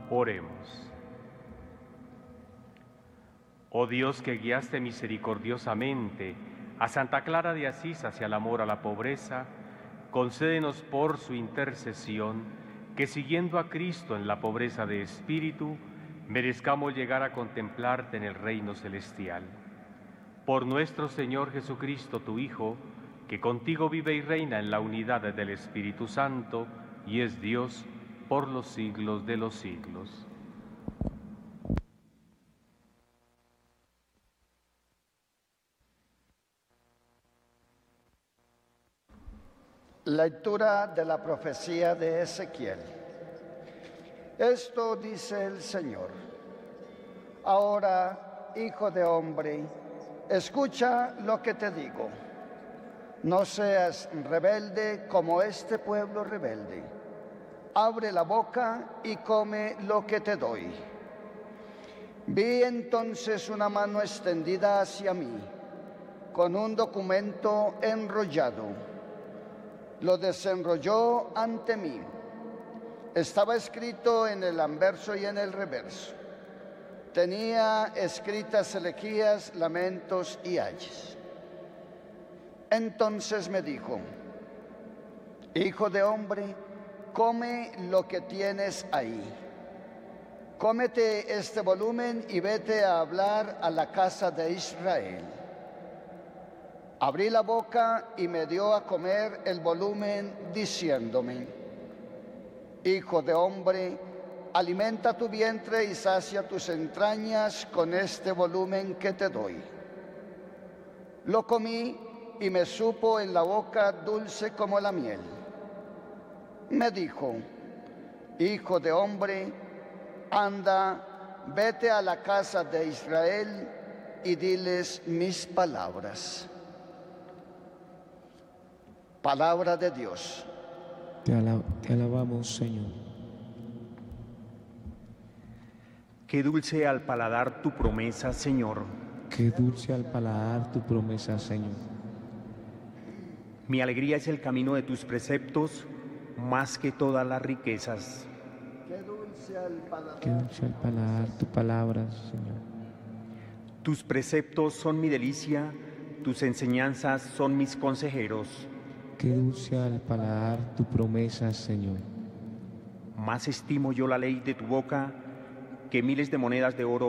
Oremos. Oh Dios, que guiaste misericordiosamente a Santa Clara de Asís hacia el amor a la pobreza, concédenos por su intercesión que, siguiendo a Cristo en la pobreza de espíritu, merezcamos llegar a contemplarte en el reino celestial. Por nuestro Señor Jesucristo, tu Hijo, que contigo vive y reina en la unidad del Espíritu Santo y es Dios por los siglos de los siglos. Lectura de la profecía de Ezequiel. Esto dice el Señor: Ahora, hijo de hombre, escucha lo que te digo. No seas rebelde como este pueblo rebelde. Abre la boca y come lo que te doy. Vi entonces una mano extendida hacia mí, con un documento enrollado. Lo desenrolló ante mí. Estaba escrito en el anverso y en el reverso. Tenía escritas elegías, lamentos y ayes. Entonces me dijo: Hijo de hombre, come lo que tienes ahí. Cómete este volumen y vete a hablar a la casa de Israel. Abrí la boca y me dio a comer el volumen, diciéndome: Hijo de hombre, alimenta tu vientre y sacia tus entrañas con este volumen que te doy. Lo comí y me supo en la boca dulce como la miel. Me dijo: Hijo de hombre, anda, vete a la casa de Israel y diles mis palabras. Palabra de Dios. Te alabamos, Señor. Qué dulce al paladar tu promesa, Señor. Qué dulce al paladar tu promesa, Señor. Mi alegría es el camino de tus preceptos, más que todas las riquezas. Qué dulce al paladar tu palabra, Señor. Tus preceptos son mi delicia, tus enseñanzas son mis consejeros. Qué dulce al paladar tu promesa, Señor. Más estimo yo la ley de tu boca que miles de monedas de oro